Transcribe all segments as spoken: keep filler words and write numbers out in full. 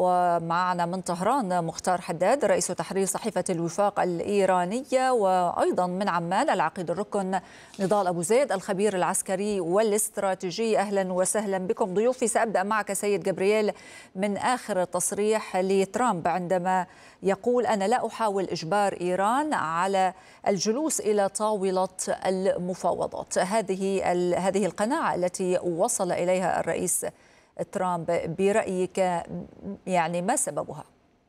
ومعنا من طهران مختار حداد رئيس تحرير صحيفة الوفاق الإيرانية، وأيضا من عمان العقيد الركن نضال أبو زيد الخبير العسكري والاستراتيجي. أهلا وسهلا بكم ضيوفي. سأبدأ معك سيد جبريل من آخر تصريح لترامب عندما يقول: أنا لا أحاول إجبار إيران على الجلوس إلى طاولة المفاوضات. هذه هذه القناعة التي وصل إليها الرئيس ترامب برأيك يعني ما سببها؟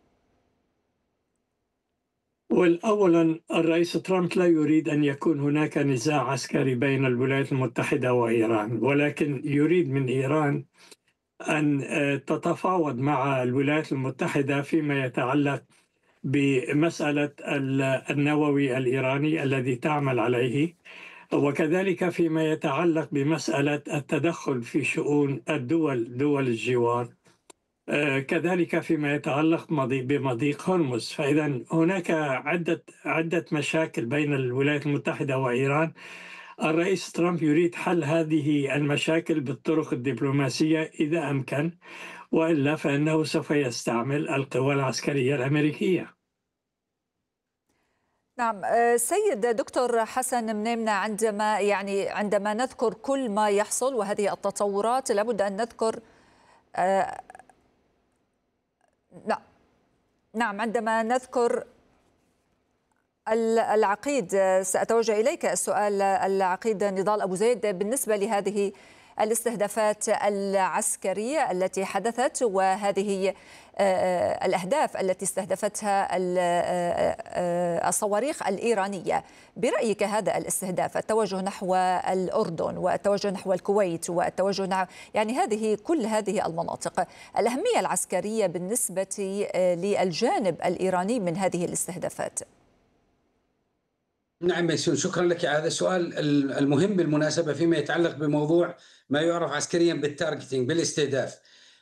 والأولا الرئيس ترامب لا يريد أن يكون هناك نزاع عسكري بين الولايات المتحدة وإيران، ولكن يريد من إيران أن تتفاوض مع الولايات المتحدة فيما يتعلق بمسألة النووي الإيراني الذي تعمل عليه، وكذلك فيما يتعلق بمسألة التدخل في شؤون الدول دول الجوار، كذلك فيما يتعلق بمضيق هرمز. فإذا هناك عدة عدة مشاكل بين الولايات المتحدة وإيران. الرئيس ترامب يريد حل هذه المشاكل بالطرق الدبلوماسية إذا أمكن، وإلا فإنه سوف يستعمل القوى العسكرية الأمريكية. نعم سيد دكتور حسن منيمنة، عندما يعني عندما نذكر كل ما يحصل وهذه التطورات لابد أن نذكر آه لا نعم عندما نذكر العقيد، سأتوجه إليك السؤال العقيد نضال أبو زيد بالنسبة لهذه الاستهدافات العسكرية التي حدثت وهذه الأهداف التي استهدفتها الصواريخ الإيرانية. برأيك هذا الاستهداف، التوجه نحو الأردن والتوجه نحو الكويت والتوجه نحو يعني هذه كل هذه المناطق، الأهمية العسكرية بالنسبة للجانب الإيراني من هذه الاستهدافات؟ نعم ميسون، شكرا لك على هذا السؤال المهم بالمناسبة فيما يتعلق بموضوع ما يعرف عسكريا بالتارجتينج، بالاستهداف.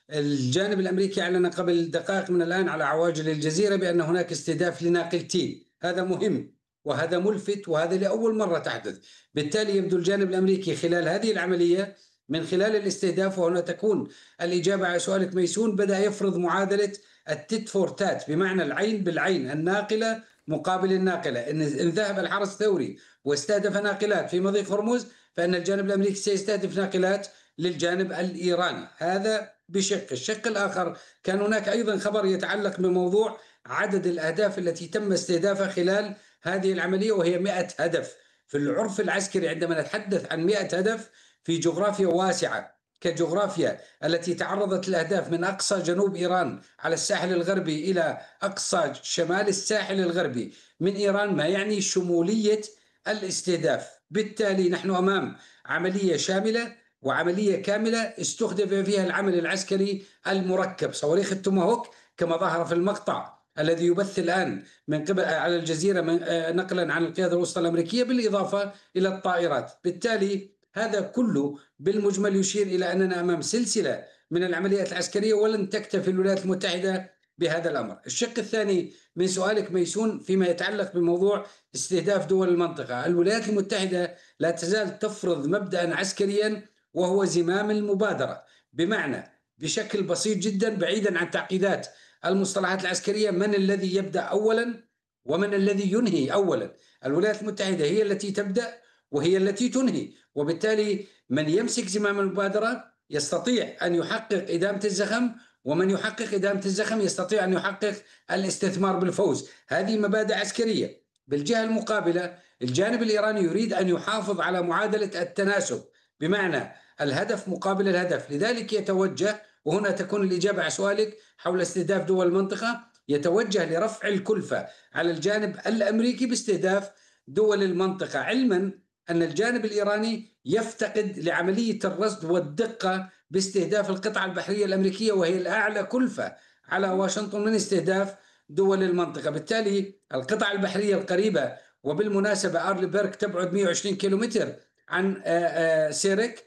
الجانب الأمريكي أعلن قبل دقائق من الآن على عواجل الجزيرة بأن هناك استهداف لناقلتين. هذا مهم وهذا ملفت، وهذا لأول مرة تحدث. بالتالي يبدو الجانب الأمريكي خلال هذه العملية من خلال الاستهداف، وهنا تكون الإجابة على سؤالك ميسون، بدأ يفرض معادلة التيت فور تات، بمعنى العين بالعين، الناقلة مقابل الناقلة. إن ذهب الحرس الثوري واستهدف ناقلات في مضيق هرمز، فإن الجانب الأمريكي سيستهدف ناقلات للجانب الإيراني. هذا بشق. الشق الآخر كان هناك أيضا خبر يتعلق بموضوع عدد الأهداف التي تم استهدافها خلال هذه العملية، وهي مئة هدف. في العرف العسكري عندما نتحدث عن مئة هدف في جغرافيا واسعة كجغرافيا التي تعرضت الأهداف من أقصى جنوب إيران على الساحل الغربي إلى أقصى شمال الساحل الغربي من إيران، ما يعني شمولية الاستهداف. بالتالي نحن أمام عملية شاملة وعملية كاملة استخدم فيها العمل العسكري المركب. صواريخ التوماهوك كما ظهر في المقطع الذي يبث الآن من قبل على الجزيرة نقلا عن القيادة الوسطى الأمريكية، بالإضافة إلى الطائرات. بالتالي هذا كله بالمجمل يشير إلى أننا أمام سلسلة من العمليات العسكرية، ولن تكتفي الولايات المتحدة بهذا الأمر. الشق الثاني من سؤالك ميسون فيما يتعلق بموضوع استهداف دول المنطقة، الولايات المتحدة لا تزال تفرض مبدأ عسكريا وهو زمام المبادرة، بمعنى بشكل بسيط جدا بعيدا عن تعقيدات المصطلحات العسكرية: من الذي يبدأ أولا ومن الذي ينهي أولا؟ الولايات المتحدة هي التي تبدأ وهي التي تنهي، وبالتالي من يمسك زمام المبادرة يستطيع أن يحقق إدامة الزخم، ومن يحقق إدامة الزخم يستطيع أن يحقق الاستثمار بالفوز. هذه مبادئ عسكرية. بالجهة المقابلة الجانب الإيراني يريد أن يحافظ على معادلة التناسب، بمعنى الهدف مقابل الهدف. لذلك يتوجه، وهنا تكون الإجابة على سؤالك حول استهداف دول المنطقة، يتوجه لرفع الكلفة على الجانب الأمريكي باستهداف دول المنطقة، علما أن الجانب الإيراني يفتقد لعملية الرصد والدقة باستهداف القطعة البحرية الأمريكية، وهي الأعلى كلفة على واشنطن من استهداف دول المنطقة. بالتالي القطعة البحرية القريبة، وبالمناسبة أرلبرغ تبعد مئة وعشرين كيلومتر عن سيرك،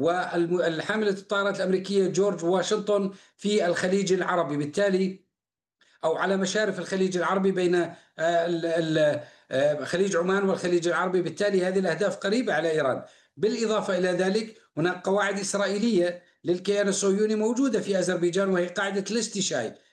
والحاملة الطائرات الأمريكية جورج واشنطن في الخليج العربي، بالتالي أو على مشارف الخليج العربي بين خليج عمان والخليج العربي. بالتالي هذه الأهداف قريبة على إيران. بالإضافة إلى ذلك هناك قواعد إسرائيلية للكيان الصهيوني موجودة في أذربيجان، وهي قاعدة الاستشاي